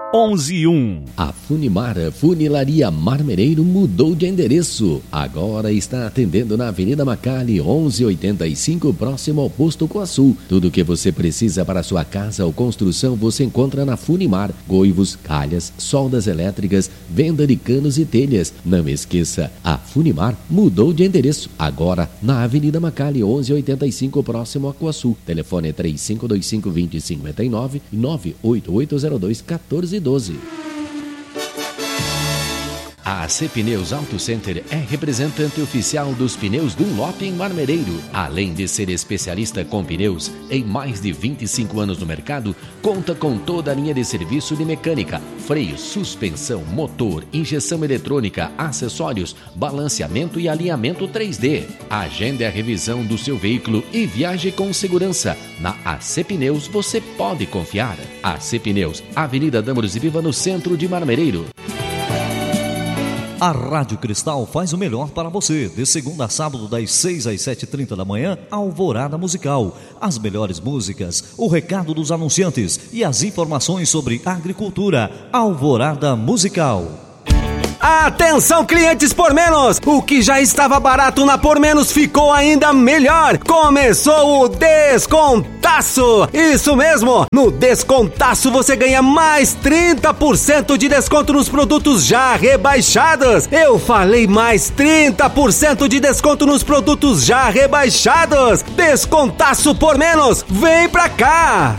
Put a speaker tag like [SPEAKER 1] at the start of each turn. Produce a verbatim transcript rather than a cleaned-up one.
[SPEAKER 1] onze um.
[SPEAKER 2] A Funimar, Funilaria Marmereiro, mudou de endereço. Agora está atendendo na Avenida Macali, onze oitenta e cinco, próximo ao posto Coaçu. Tudo o que você precisa para sua casa ou construção você encontra na Funimar. Goivos, calhas, soldas elétricas, venda de canos e telhas. Não esqueça, a Funimar mudou de endereço. Agora na Avenida Macali, onze oitenta e cinco, próximo ao Coaçu. Telefone três cinco dois cinco, dois zero cinco nove e nove oito oito zero dois, um quatro um doze.
[SPEAKER 3] A A C Pneus Auto Center é representante oficial dos pneus Dunlop em Marmereiro. Além de ser especialista com pneus, em mais de vinte e cinco anos no mercado, conta com toda a linha de serviço de mecânica, freio, suspensão, motor, injeção eletrônica, acessórios, balanceamento e alinhamento três D. Agende a revisão do seu veículo e viaje com segurança. Na A C Pneus você pode confiar. A C Pneus, Avenida Dâmaros e Viva, no centro de Marmereiro.
[SPEAKER 4] A Rádio Cristal faz o melhor para você. De segunda a sábado, das seis às sete e trinta da manhã, Alvorada Musical. As melhores músicas, o recado dos anunciantes e as informações sobre agricultura. Alvorada Musical.
[SPEAKER 5] Atenção, clientes Por Menos! O que já estava barato na Por Menos ficou ainda melhor! Começou o Descontaço! Isso mesmo! No Descontaço você ganha mais trinta por cento de desconto nos produtos já rebaixados! Eu falei mais trinta por cento de desconto nos produtos já rebaixados! Descontaço Por Menos! Vem pra cá!